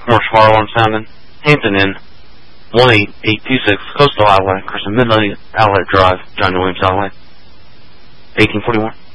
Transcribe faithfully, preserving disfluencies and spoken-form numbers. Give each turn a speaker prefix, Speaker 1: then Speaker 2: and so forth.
Speaker 1: Commercial Fire Alarm sounding. Hampton Inn, one eight eight two six Coastal Highway, Crescent Midnight Outlet Drive, John Williams Highway, eighteen forty-one.